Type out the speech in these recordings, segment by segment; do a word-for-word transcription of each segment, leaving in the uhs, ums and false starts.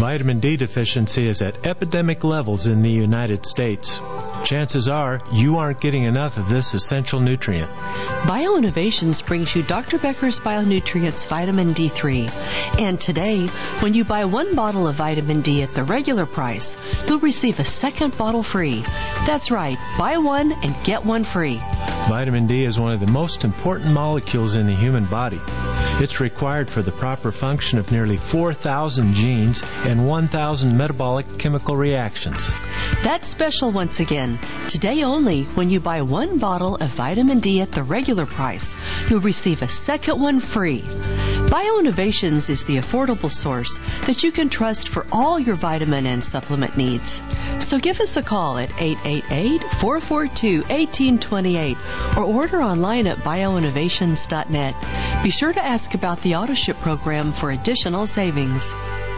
Vitamin D deficiency is at epidemic levels in the United States. Chances are you aren't getting enough of this essential nutrient. BioInnovations brings you Doctor Becker's Bionutrients Vitamin D three. And today, when you buy one bottle of vitamin D at the regular price, you'll receive a second bottle free. That's right, buy one and get one free. Vitamin D is one of the most important molecules in the human body. It's required for the proper function of nearly four thousand genes and one thousand metabolic chemical reactions. That's special once again. Today only, when you buy one bottle of vitamin D at the regular price, you'll receive a second one free. BioInnovations is the affordable source that you can trust for all your vitamin and supplement needs. So give us a call at eight eight eight, four four two, one eight two eight or order online at bioinnovations dot net. Be sure to ask about the AutoShip program for additional savings.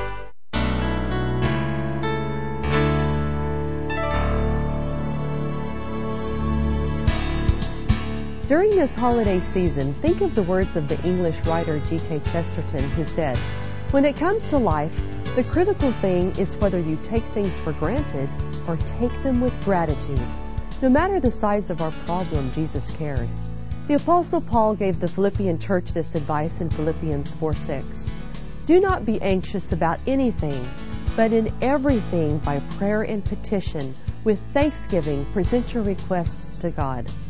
During this holiday season, think of the words of the English writer G K Chesterton, who said, "When it comes to life, the critical thing is whether you take things for granted or take them with gratitude. No matter the size of our problem, Jesus cares." The Apostle Paul gave the Philippian church this advice in Philippians four six. "Do not be anxious about anything, but in everything by prayer and petition, with thanksgiving present your requests to God."